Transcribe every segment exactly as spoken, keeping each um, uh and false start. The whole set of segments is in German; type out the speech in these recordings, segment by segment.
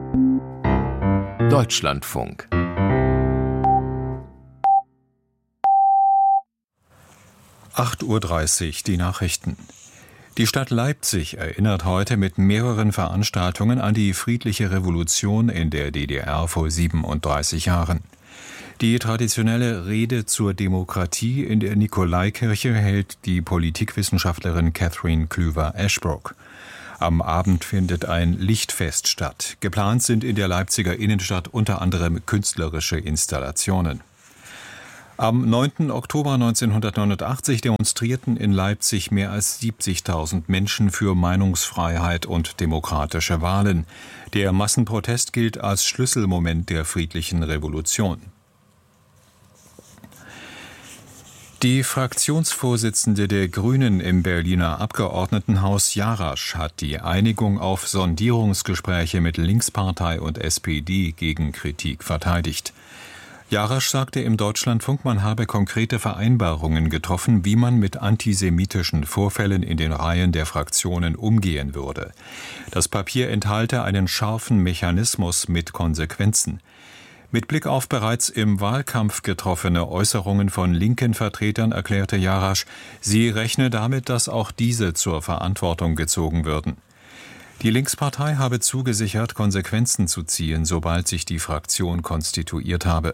Deutschlandfunk. acht Uhr dreißig, die Nachrichten. Die Stadt Leipzig erinnert heute mit mehreren Veranstaltungen an die friedliche Revolution in der D D R vor siebenunddreißig Jahren. Die traditionelle Rede zur Demokratie in der Nikolaikirche hält die Politikwissenschaftlerin Catherine Klüver-Ashbrook. Am Abend findet ein Lichtfest statt. Geplant sind in der Leipziger Innenstadt unter anderem künstlerische Installationen. Am neunten Oktober neunzehnhundertneunundachtzig demonstrierten in Leipzig mehr als siebzigtausend Menschen für Meinungsfreiheit und demokratische Wahlen. Der Massenprotest gilt als Schlüsselmoment der friedlichen Revolution. Die Fraktionsvorsitzende der Grünen im Berliner Abgeordnetenhaus Jarasch hat die Einigung auf Sondierungsgespräche mit Linkspartei und S P D gegen Kritik verteidigt. Jarasch sagte im Deutschlandfunk, man habe konkrete Vereinbarungen getroffen, wie man mit antisemitischen Vorfällen in den Reihen der Fraktionen umgehen würde. Das Papier enthalte einen scharfen Mechanismus mit Konsequenzen. Mit Blick auf bereits im Wahlkampf getroffene Äußerungen von linken Vertretern erklärte Jarasch, sie rechne damit, dass auch diese zur Verantwortung gezogen würden. Die Linkspartei habe zugesichert, Konsequenzen zu ziehen, sobald sich die Fraktion konstituiert habe.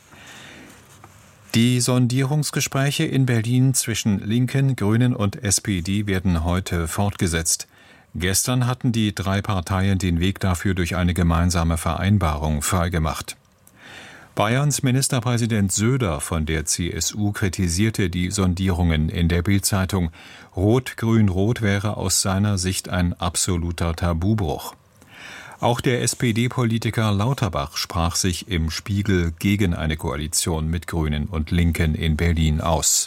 Die Sondierungsgespräche in Berlin zwischen Linken, Grünen und S P D werden heute fortgesetzt. Gestern hatten die drei Parteien den Weg dafür durch eine gemeinsame Vereinbarung freigemacht. Bayerns Ministerpräsident Söder von der C S U kritisierte die Sondierungen in der Bild-Zeitung. Rot-Grün-Rot wäre aus seiner Sicht ein absoluter Tabubruch. Auch der S P D-Politiker Lauterbach sprach sich im Spiegel gegen eine Koalition mit Grünen und Linken in Berlin aus.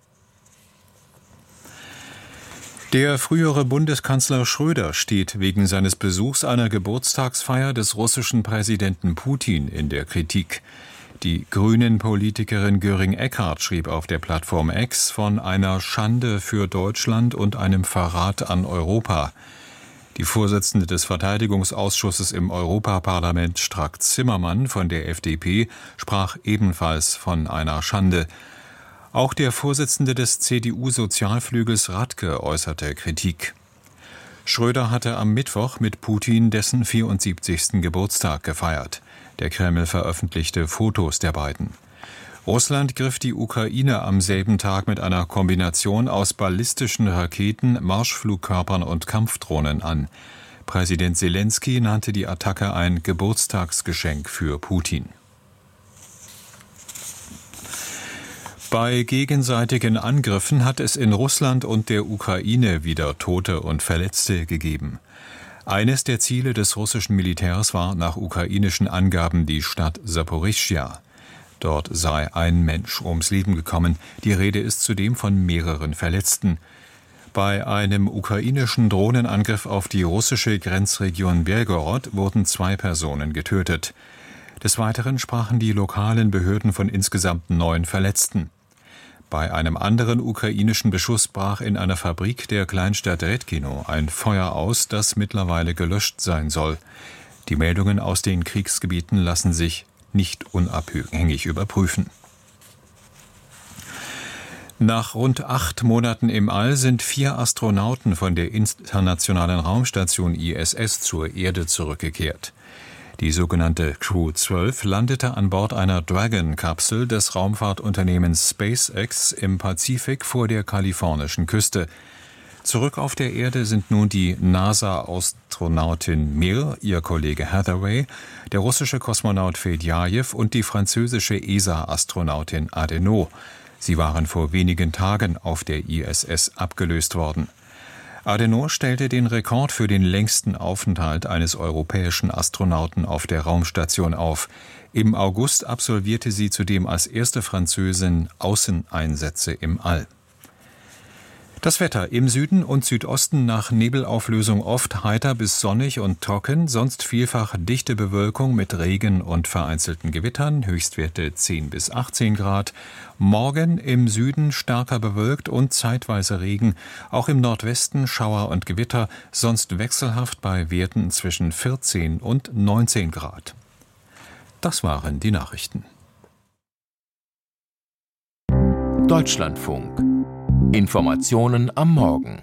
Der frühere Bundeskanzler Schröder steht wegen seines Besuchs einer Geburtstagsfeier des russischen Präsidenten Putin in der Kritik. Die Grünen-Politikerin Göring-Eckardt schrieb auf der Plattform X von einer Schande für Deutschland und einem Verrat an Europa. Die Vorsitzende des Verteidigungsausschusses im Europaparlament, Strack-Zimmermann von der F D P, sprach ebenfalls von einer Schande. Auch der Vorsitzende des C D U-Sozialflügels Radke äußerte Kritik. Schröder hatte am Mittwoch mit Putin dessen vierundsiebzigsten Geburtstag gefeiert. Der Kreml veröffentlichte Fotos der beiden. Russland griff die Ukraine am selben Tag mit einer Kombination aus ballistischen Raketen, Marschflugkörpern und Kampfdrohnen an. Präsident Selenskyj nannte die Attacke ein Geburtstagsgeschenk für Putin. Bei gegenseitigen Angriffen hat es in Russland und der Ukraine wieder Tote und Verletzte gegeben. Eines der Ziele des russischen Militärs war nach ukrainischen Angaben die Stadt Saporischschja. Dort sei ein Mensch ums Leben gekommen. Die Rede ist zudem von mehreren Verletzten. Bei einem ukrainischen Drohnenangriff auf die russische Grenzregion Belgorod wurden zwei Personen getötet. Des Weiteren sprachen die lokalen Behörden von insgesamt neun Verletzten. Bei einem anderen ukrainischen Beschuss brach in einer Fabrik der Kleinstadt Redkino ein Feuer aus, das mittlerweile gelöscht sein soll. Die Meldungen aus den Kriegsgebieten lassen sich nicht unabhängig überprüfen. Nach rund acht Monaten im All sind vier Astronauten von der internationalen Raumstation I S S zur Erde zurückgekehrt. Die sogenannte Crew zwölf landete an Bord einer Dragon-Kapsel des Raumfahrtunternehmens SpaceX im Pazifik vor der kalifornischen Küste. Zurück auf der Erde sind nun die NASA-Astronautin Mir, ihr Kollege Hathaway, der russische Kosmonaut Fedjajew und die französische E S A-Astronautin Adenau. Sie waren vor wenigen Tagen auf der I S S abgelöst worden. Adenau stellte den Rekord für den längsten Aufenthalt eines europäischen Astronauten auf der Raumstation auf. Im August absolvierte sie zudem als erste Französin Außeneinsätze im All. Das Wetter: im Süden und Südosten nach Nebelauflösung oft heiter bis sonnig und trocken, sonst vielfach dichte Bewölkung mit Regen und vereinzelten Gewittern, Höchstwerte zehn bis achtzehn Grad. Morgen im Süden stärker bewölkt und zeitweise Regen, auch im Nordwesten Schauer und Gewitter, sonst wechselhaft bei Werten zwischen vierzehn und neunzehn Grad. Das waren die Nachrichten. Deutschlandfunk. Informationen am Morgen.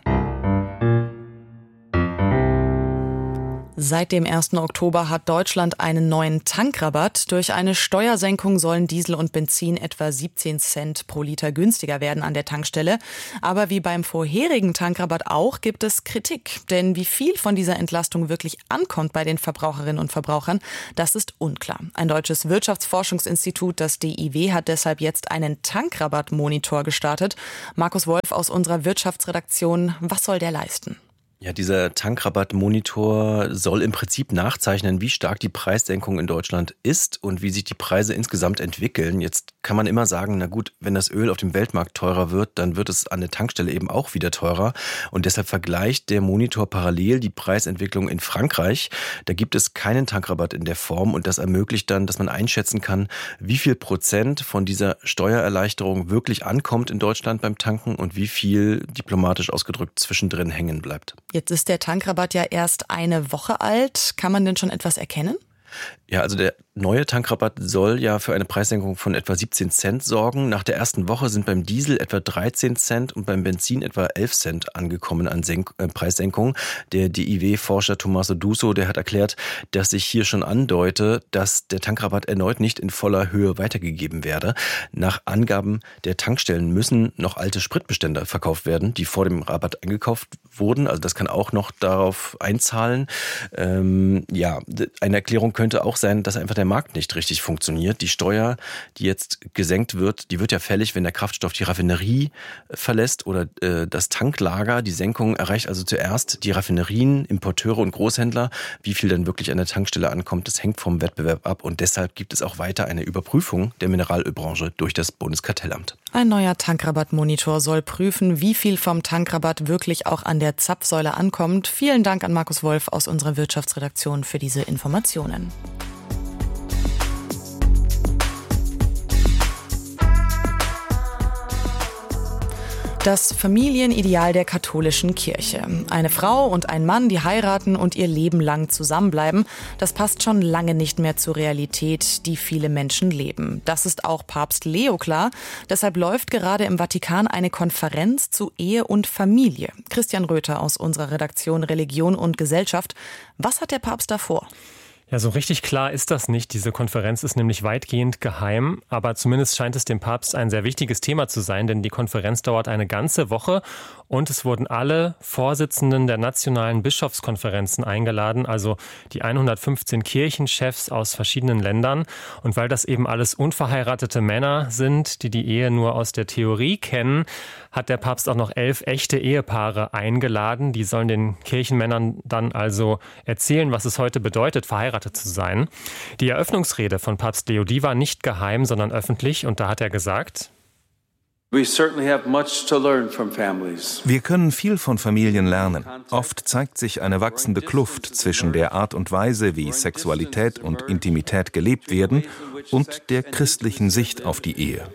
Seit dem ersten Oktober hat Deutschland einen neuen Tankrabatt. Durch eine Steuersenkung sollen Diesel und Benzin etwa siebzehn Cent pro Liter günstiger werden an der Tankstelle. Aber wie beim vorherigen Tankrabatt auch, gibt es Kritik. Denn wie viel von dieser Entlastung wirklich ankommt bei den Verbraucherinnen und Verbrauchern, das ist unklar. Ein deutsches Wirtschaftsforschungsinstitut, das D I W, hat deshalb jetzt einen Tankrabattmonitor gestartet. Markus Wolf aus unserer Wirtschaftsredaktion, was soll der leisten? Ja, dieser Tankrabattmonitor soll im Prinzip nachzeichnen, wie stark die Preissenkung in Deutschland ist und wie sich die Preise insgesamt entwickeln. Jetzt kann man immer sagen, na gut, wenn das Öl auf dem Weltmarkt teurer wird, dann wird es an der Tankstelle eben auch wieder teurer. Und deshalb vergleicht der Monitor parallel die Preisentwicklung in Frankreich. Da gibt es keinen Tankrabatt in der Form und das ermöglicht dann, dass man einschätzen kann, wie viel Prozent von dieser Steuererleichterung wirklich ankommt in Deutschland beim Tanken und wie viel, diplomatisch ausgedrückt, zwischendrin hängen bleibt. Jetzt ist der Tankrabatt ja erst eine Woche alt. Kann man denn schon etwas erkennen? Ja, also der neue Tankrabatt soll ja für eine Preissenkung von etwa siebzehn Cent sorgen. Nach der ersten Woche sind beim Diesel etwa dreizehn Cent und beim Benzin etwa elf Cent angekommen an Senk- äh, Preissenkung. Der D I W-Forscher Tommaso Duso, der hat erklärt, dass sich hier schon andeute, dass der Tankrabatt erneut nicht in voller Höhe weitergegeben werde. Nach Angaben der Tankstellen müssen noch alte Spritbestände verkauft werden, die vor dem Rabatt eingekauft wurden. Also das kann auch noch darauf einzahlen. Ähm, ja, eine Erklärung könnte auch sein, dass einfach der Markt nicht richtig funktioniert. Die Steuer, die jetzt gesenkt wird, die wird ja fällig, wenn der Kraftstoff die Raffinerie verlässt oder äh, das Tanklager. Die Senkung erreicht also zuerst die Raffinerien, Importeure und Großhändler. Wie viel dann wirklich an der Tankstelle ankommt, das hängt vom Wettbewerb ab. Und deshalb gibt es auch weiter eine Überprüfung der Mineralölbranche durch das Bundeskartellamt. Ein neuer Tankrabattmonitor soll prüfen, wie viel vom Tankrabatt wirklich auch an der Zapfsäule ankommt. Vielen Dank an Markus Wolf aus unserer Wirtschaftsredaktion für diese Informationen. Das Familienideal der katholischen Kirche. Eine Frau und ein Mann, die heiraten und ihr Leben lang zusammenbleiben, das passt schon lange nicht mehr zur Realität, die viele Menschen leben. Das ist auch Papst Leo klar. Deshalb läuft gerade im Vatikan eine Konferenz zu Ehe und Familie. Christian Röther aus unserer Redaktion Religion und Gesellschaft. Was hat der Papst da vor? Ja, so richtig klar ist das nicht. Diese Konferenz ist nämlich weitgehend geheim, aber zumindest scheint es dem Papst ein sehr wichtiges Thema zu sein, denn die Konferenz dauert eine ganze Woche und es wurden alle Vorsitzenden der nationalen Bischofskonferenzen eingeladen, also die hundertfünfzehn Kirchenchefs aus verschiedenen Ländern. Und weil das eben alles unverheiratete Männer sind, die die Ehe nur aus der Theorie kennen, hat der Papst auch noch elf echte Ehepaare eingeladen. Die sollen den Kirchenmännern dann also erzählen, was es heute bedeutet, verheiratet zu sein. Die Eröffnungsrede von Papst Leo, die war nicht geheim, sondern öffentlich. Und da hat er gesagt: Wir können viel von Familien lernen. Oft zeigt sich eine wachsende Kluft zwischen der Art und Weise, wie Sexualität und Intimität gelebt werden, und der christlichen Sicht auf die Ehe.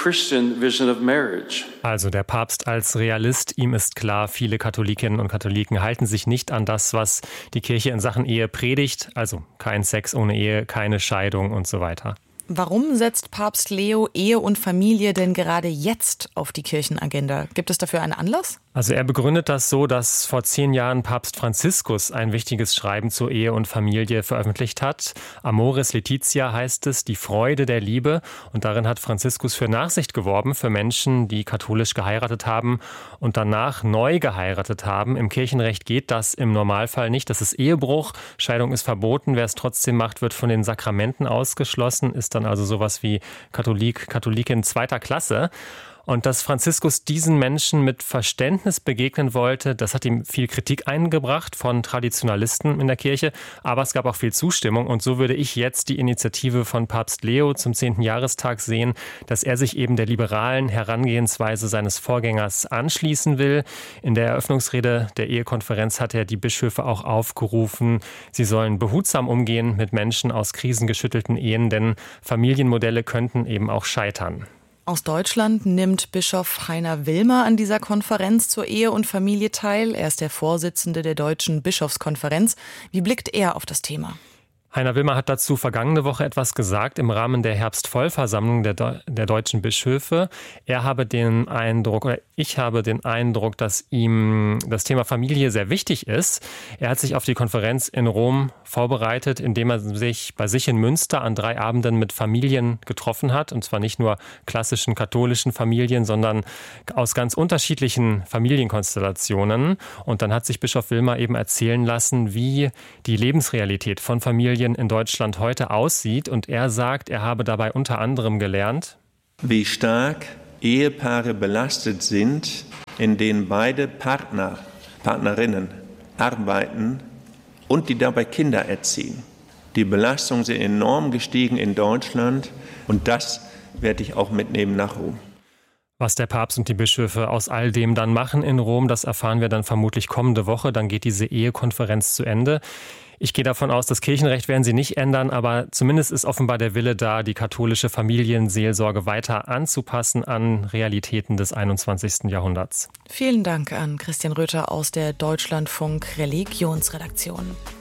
Also der Papst als Realist, ihm ist klar, viele Katholikinnen und Katholiken halten sich nicht an das, was die Kirche in Sachen Ehe predigt, also kein Sex ohne Ehe, keine Scheidung und so weiter. Warum setzt Papst Leo Ehe und Familie denn gerade jetzt auf die Kirchenagenda? Gibt es dafür einen Anlass? Also er begründet das so, dass vor zehn Jahren Papst Franziskus ein wichtiges Schreiben zur Ehe und Familie veröffentlicht hat. Amoris Laetitia heißt es, die Freude der Liebe. Und darin hat Franziskus für Nachsicht geworben für Menschen, die katholisch geheiratet haben und danach neu geheiratet haben. Im Kirchenrecht geht das im Normalfall nicht. Das ist Ehebruch. Scheidung ist verboten. Wer es trotzdem macht, wird von den Sakramenten ausgeschlossen, ist dann also sowas wie Katholik, Katholikin zweiter Klasse. Und dass Franziskus diesen Menschen mit Verständnis begegnen wollte, das hat ihm viel Kritik eingebracht von Traditionalisten in der Kirche. Aber es gab auch viel Zustimmung. Und so würde ich jetzt die Initiative von Papst Leo zum zehnten Jahrestag sehen, dass er sich eben der liberalen Herangehensweise seines Vorgängers anschließen will. In der Eröffnungsrede der Ehekonferenz hat er die Bischöfe auch aufgerufen, sie sollen behutsam umgehen mit Menschen aus krisengeschüttelten Ehen, denn Familienmodelle könnten eben auch scheitern. Aus Deutschland nimmt Bischof Heiner Wilmer an dieser Konferenz zur Ehe und Familie teil. Er ist der Vorsitzende der Deutschen Bischofskonferenz. Wie blickt er auf das Thema? Heiner Wilmer hat dazu vergangene Woche etwas gesagt im Rahmen der Herbstvollversammlung der, De- der deutschen Bischöfe. Er habe den Eindruck, oder ich habe den Eindruck, dass ihm das Thema Familie sehr wichtig ist. Er hat sich auf die Konferenz in Rom vorbereitet, indem er sich bei sich in Münster an drei Abenden mit Familien getroffen hat. Und zwar nicht nur klassischen katholischen Familien, sondern aus ganz unterschiedlichen Familienkonstellationen. Und dann hat sich Bischof Wilmer eben erzählen lassen, wie die Lebensrealität von Familien in Deutschland heute aussieht. Und er sagt, er habe dabei unter anderem gelernt, wie stark Ehepaare belastet sind, in denen beide Partner, Partnerinnen arbeiten und die dabei Kinder erziehen. Die Belastungen sind enorm gestiegen in Deutschland und das werde ich auch mitnehmen nach Rom. Was der Papst und die Bischöfe aus all dem dann machen in Rom, das erfahren wir dann vermutlich kommende Woche. Dann geht diese Ehekonferenz zu Ende. Ich gehe davon aus, das Kirchenrecht werden sie nicht ändern, aber zumindest ist offenbar der Wille da, die katholische Familienseelsorge weiter anzupassen an Realitäten des einundzwanzigsten Jahrhunderts. Vielen Dank an Christian Röther aus der Deutschlandfunk Religionsredaktion.